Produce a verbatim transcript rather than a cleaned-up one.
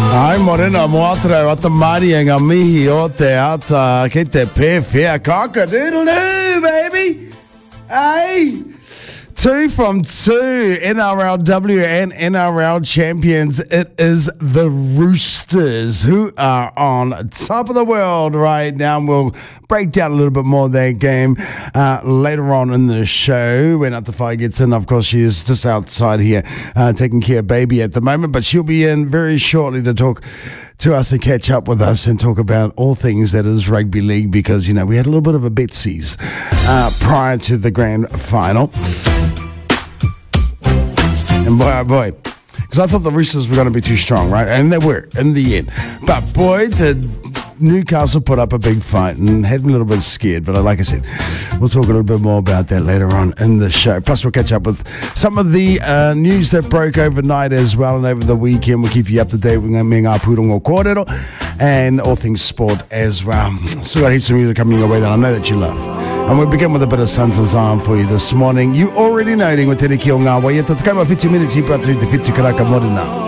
Ai morena moatra o te mari ngā mihi o te ata ki te pewhia cock-a-doodle-doo, baby! Hey! Two from two, N R L W and N R L champions. It is the Roosters who are on top of the world right now. And we'll break down a little bit more of their game uh, later on in the show when Atawhai gets in. Of course, she is just outside here uh, taking care of baby at the moment, but she'll be in very shortly to talk to us and catch up with us and talk about all things that is rugby league, because, you know, we had a little bit of a betsies uh, prior to the grand final. And boy, oh boy, because I thought the Roosters were going to be too strong, right? And they were in the end. But boy, did Newcastle put up a big fight and had me a little bit scared. But like I said, we'll talk a little bit more about that later on in the show. Plus, we'll catch up with some of the uh, news that broke overnight as well and over the weekend. We'll keep you up to date with me ngā pūrongo kōrero and all things sport as well. Still got heaps of music coming your way that I know that you love. And we'll begin with a bit of Sons of Zion for you this morning. You already know, ringo tere ki o ngā waia. Tatakaima fifty minutes, hipa tu te whitu karaka morena.